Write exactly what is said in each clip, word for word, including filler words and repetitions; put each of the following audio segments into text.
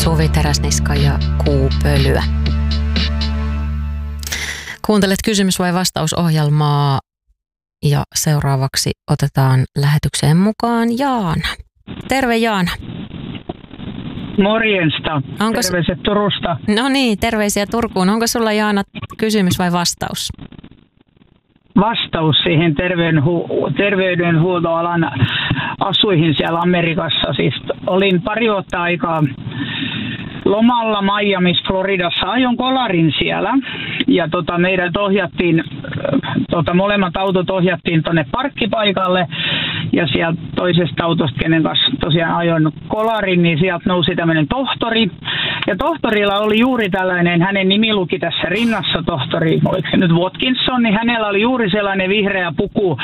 Suvi Teräsniska ja Kuupölyä. Kuuntelet kysymys- vai vastausohjelmaa ja seuraavaksi otetaan lähetykseen mukaan Jaana. Terve Jaana. Morjesta. Onko... Terveiset Turusta. No niin, terveisiä Turkuun. Onko sulla Jaana kysymys vai vastaus? Vastaus siihen terveydenhu- terveydenhuoltoalan asuihin siellä Amerikassa. Siis olin pari vuotta aikaa lomalla Miamiissa, Floridassa, ajon kolarin siellä ja tota, meidät ohjattiin, tota, molemmat autot ohjattiin tuonne parkkipaikalle ja sieltä toisesta autosta, kenen kanssa tosiaan ajoin kolarin, niin sieltä nousi tämmöinen tohtori ja tohtorilla oli juuri tällainen, hänen nimi luki tässä rinnassa, tohtori, oliko se nyt Watkinson, niin hänellä oli juuri sellainen vihreä puku,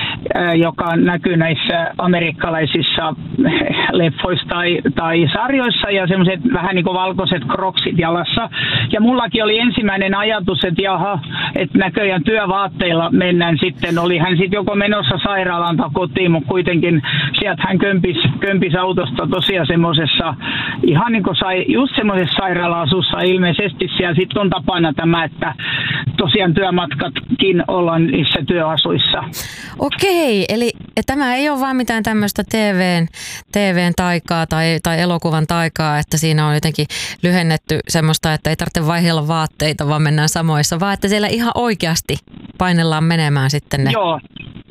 joka näkyy näissä amerikkalaisissa leffoissa tai, tai sarjoissa ja semmoiset vähän niin kuin valkoiset kroksit jalassa. Ja mullakin oli ensimmäinen ajatus, että jaha, että näköjään työvaatteilla mennään sitten. Oli hän sitten joko menossa sairaalaan tai kotiin, mutta kuitenkin sieltä hän kömpis, kömpis autosta tosiaan semmoisessa, ihan niin kuin sai, just semmoisessa sairaala-asussa ilmeisesti siellä sitten on tapana tämä, että tosiaan työmatkatkin ollaan niissä työasuissa. Okei, eli tämä ei ole vaan mitään tämmöistä T V:n, T V:n taikaa tai, tai elokuvan taikaa, että siinä on jotenkin lyhennetty semmoista, että ei tarvitse vaihella vaatteita, vaan mennään samoissa, vaan että siellä ihan oikeasti painellaan menemään sitten ne Joo.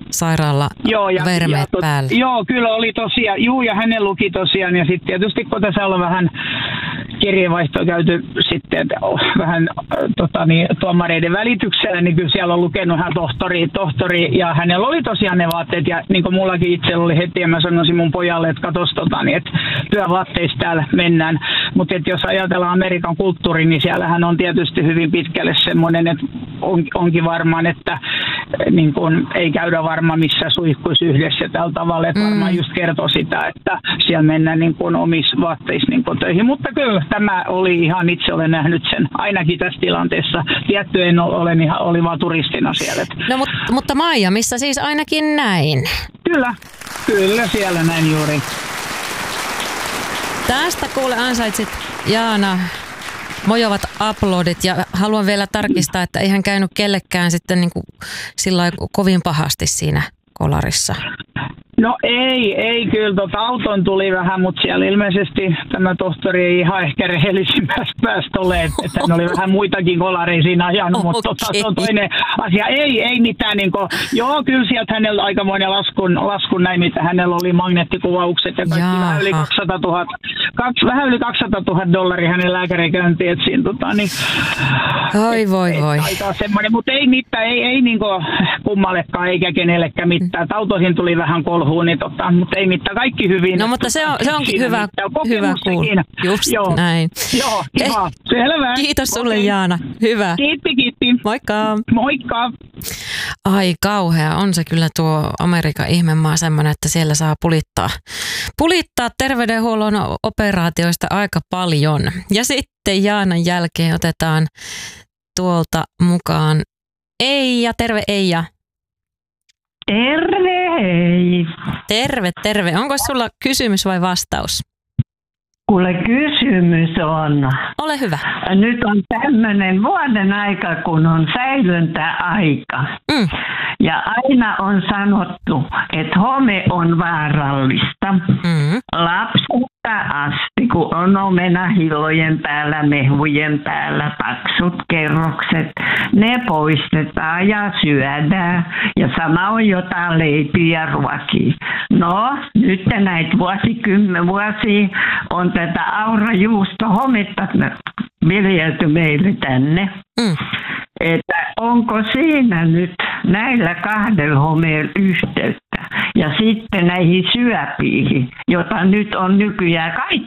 sairaalavermeet päälle. Joo, kyllä oli tosiaan. Juu, ja hänen luki tosiaan. Ja sitten tietysti kun tässä on vähän kirjeenvaihtoa käyty sitten vähän tota, niin, tuomareiden välityksellä, niin kyllä siellä on lukenut hän tohtori, tohtori ja hänellä oli tosiaan ne vaatteet. Ja niin kuin mullakin itsellä oli heti, ja mä sanoisin mun pojalle, että katos tota, niin, että työvaatteissa täällä mennään. Mutta jos ajatellaan Amerikan kulttuuri, niin siellähän on tietysti hyvin pitkälle semmoinen, että on, onkin varmaan, että niin kun, ei käydä varmaan missään suihkuissa yhdessä tällä tavalla, että varmaan just kertoo sitä, että siellä mennään niin kun omissa vaatteissa niin kun töihin. Mutta kyllä tämä oli ihan, itse olen nähnyt sen ainakin tässä tilanteessa. Tietty en ole, ihan, oli vaan turistina siellä. No mutta, mutta Maija, missä siis ainakin näin? Kyllä, kyllä siellä näin juuri. Tästä kuule ansaitsit Jaana mojovat uploadit ja haluan vielä tarkistaa, että eihän käynyt kellekään sitten niin kuin sillä kovin pahasti siinä kolarissa. No ei, ei kyllä. Tota, auton tuli vähän, mutta siellä ilmeisesti tämä tohtori ei ihan ehkä rehellisimmästä päästä ole, että, että hän oli vähän muitakin kolareja siinä ajanut, mutta tota, se on toinen asia. Ei, ei mitään, niin kuin, joo, kyllä sieltä hänellä aikamoinen laskun, laskun näin, mitä hänellä oli magneettikuvaukset ja kaikki Jaaha. vähän yli kaksisataatuhatta, kaksi, vähän yli kaksisataatuhatta dollaria hänen lääkärikäyntiin, että siinä tota, niin, Oi voi et, voi. Aika semmoinen, mutta ei mitään, ei, ei niin kuin kummallekaan eikä kenellekään mitään. Mm. Autoihin tuli vähän kolhu. Niin tota, mutta ei mitään, kaikki hyvin. No mutta se, on, se onkin hyvä, hyvä kuulla. Just Joo. näin. Joo, kiva. Eh, selvä. Kiitos sulle okay. Jaana. Hyvä. Kiitti, kiitti. Moikka. Moikka. Ai kauhea, on se kyllä tuo Amerikan ihmemaa semmoinen, että siellä saa pulittaa, pulittaa terveydenhuollon operaatioista aika paljon. Ja sitten Jaanan jälkeen otetaan tuolta mukaan Eija. Terve Eija. Terve, hei. Terve, terve. Onko sulla kysymys vai vastaus? Kuule, kysymys on. Ole hyvä. Nyt on tämmöinen vuoden aika, kun on säilöntäaika. Mm. Ja aina on sanottu, että home on vaarallista. Mm. Lapsesta asti, kun on omenahillojen päällä, mehujen päällä, paksut kerrokset, ne poistetaan ja syödään. Ja sama on jotain leipiä ja ruokia. No, nyt näitä vuosikymmen vuosia on tätä aurajuustohometta viljelty meille tänne. Mm. Että onko siinä nyt näillä kahdella homeella yhteyttä ja sitten näihin syöpiin, jota nyt on nykyään kaikki